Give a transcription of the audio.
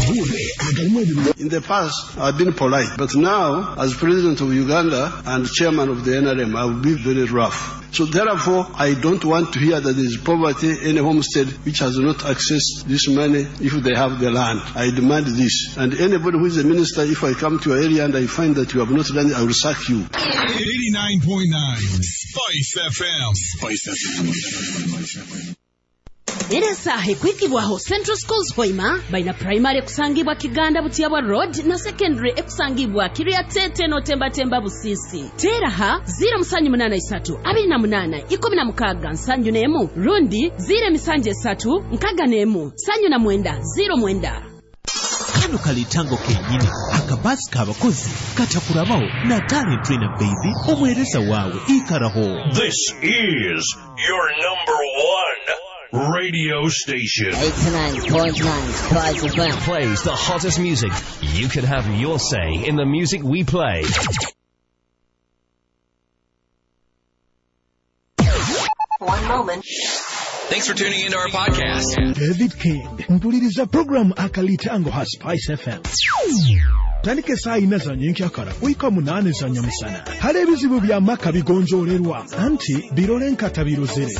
In the past, I've been polite, but now, as president of Uganda and chairman of the NRM, I will be very rough. So therefore, I don't want to hear that there is poverty in a homestead which has not accessed this money if they have the land. I demand this. And anybody who is a minister, if I come to your area and I find that you have not done it, I will sack you. 89.9 Spice FM. Spice FM. Eresa ekwigibwaho Central Schools Hoima baina primary kusangibwa Kiganda Butiabwa Road na secondary ekusangibwa Kiriatete no Temba Busisi. Teraha 083 28 16 nsanju nemu rundi 0 nkaga nemu sanju na mwenda 0 mwenda. Kano kalitango kenyini akabasi kabakozi katakurabaho na talent trainer baby omwereza wawe ikaraho. This is your number one radio station. 89.9 Spice FM plays the hottest music. You can have your say in the music we play. One moment. Thanks for tuning into our podcast. David King mpuliriza program akalitango ha Spice FM. Tanike saa ina za nyenkyakala wika 8 za nyamusana. Hale bizibu bya maka bigonjolerwa anti birole nkata birozere.